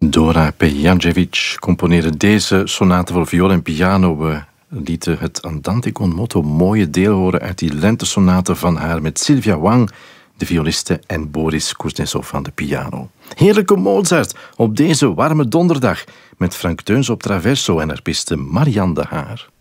Dora Pejancevic componeerde deze sonate voor viool en piano. We lieten het Andante con moto mooie deel horen uit die lentesonate van haar met Sylvia Wang, de violiste, en Boris Kuznetsov aan de piano. Heerlijke Mozart op deze warme donderdag met Frank Teuns op traverso en harpiste Marianne de Haar.